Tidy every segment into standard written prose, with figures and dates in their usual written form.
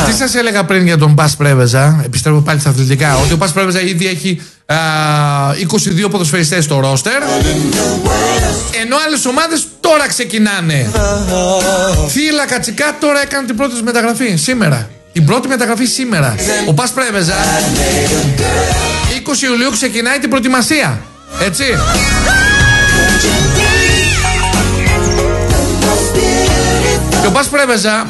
Τι σας έλεγα πριν για τον Πας Πρέβεζα, επιστρέφω πάλι στα αθλητικά, ότι ο Πας Πρέβεζα ήδη έχει 22 ποδοσφαιριστές στο ρόστερ, ενώ άλλες ομάδες τώρα ξεκινάνε. Θύελλα Κατσικά τώρα έκανε την πρώτη μεταγραφή σήμερα. Την πρώτη μεταγραφή σήμερα. Ο Πας Πρέβεζα 20 Ιουλίου ξεκινάει την προετοιμασία. Έτσι. Και ο Πας Πρέβεζα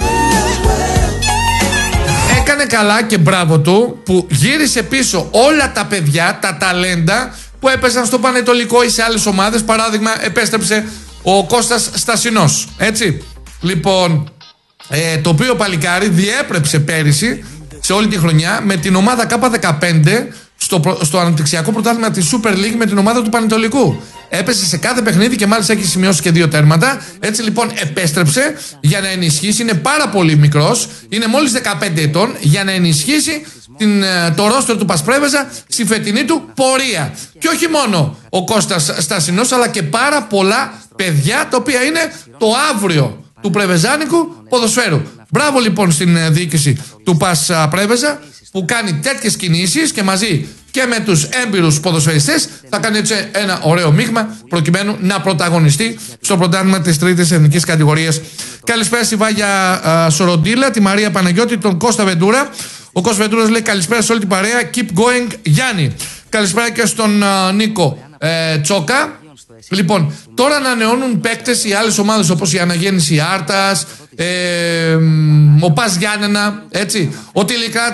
έκανε καλά και μπράβο του που γύρισε πίσω όλα τα παιδιά, τα ταλέντα που έπαιζαν στο Πανετολικό ή σε άλλες ομάδες. Παράδειγμα, επέστρεψε ο Κώστας Στασινός. Έτσι. Λοιπόν, το οποίο παλικάρι διέπρεψε πέρυσι σε όλη τη χρονιά με την ομάδα K15 στο αναπτυξιακό πρωτάθλημα της Super League με την ομάδα του Πανετολικού. Έπεσε σε κάθε παιχνίδι και μάλιστα έχει σημειώσει και 2 τέρματα. Έτσι λοιπόν επέστρεψε για να ενισχύσει. Είναι πάρα πολύ μικρός, είναι μόλις 15 ετών, για να ενισχύσει το ρόστερ του Πας Πρέβεζα στη φετινή του πορεία. Και όχι μόνο ο Κώστας Στασινός, αλλά και πάρα πολλά παιδιά τα οποία είναι το αύριο του πρεβεζάνικου ποδοσφαίρου. Μπράβο λοιπόν στην διοίκηση του Πας Πρέβεζα που κάνει τέτοιες κινήσεις και μαζί και με τους έμπειρους ποδοσφαιριστές θα κάνει έτσι ένα ωραίο μείγμα προκειμένου να πρωταγωνιστεί στο πρωτάθλημα της 3ης εθνικής κατηγορίας. Καλησπέρα στη Βάγια Σοροντήλα, τη Μαρία Παναγιώτη, τον Κώστα Βεντούρα. Ο Κώστας Βεντούρας λέει καλησπέρα σε όλη την παρέα. Keep going Γιάννη. Καλησπέρα και στον Νίκο Τσόκα. Λοιπόν, τώρα ανανεώνουν παίκτες οι άλλες ομάδες όπως η Αναγέννηση Άρτας, ο Πας Γιάννενα, έτσι. Ο Τηλικράτης